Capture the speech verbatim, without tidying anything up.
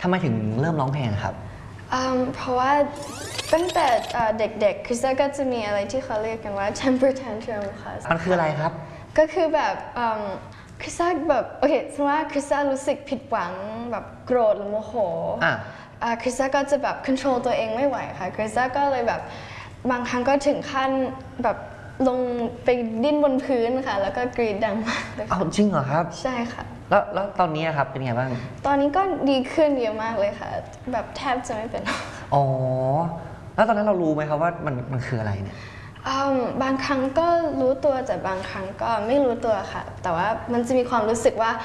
ทำไมถึงเริ่มร้องเพลงครับเพราะว่าตั้งแต่เด็กๆคริสก็จะมีอะไรที่เขาเรียกกันว่า temper tantrum ค่ะมันคืออะไรครับก็คือแบบคริสแบบโอเคสมมติว่าคริสรู้สึกผิดหวังแบบโกรธหรือโมโหคริสก็จะแบบ control ตัวเองไม่ไหวค่ะคริสก็เลยแบบบางครั้งก็ถึงขั้นแบบลงไปดิ้นบนพื้นค่ะแล้วก็กรีดดังมากเลยอ้าวจริงเหรอครับใช่ค่ะแล้วแล้วตอนนี้ครับเป็นไงบ้างตอนนี้ก็ดีขึ้นเยอะมากเลยค่ะแบบแทบจะไม่เป็นอ๋อแล้วตอนนั้นเรารู้ไหมครับว่ามันมันคืออะไรเนี่ยบางครั้งก็รู้ตัวแต่บางครั้งก็ไม่รู้ตัวค่ะแต่ว่ามันจะมีความรู้สึกว่า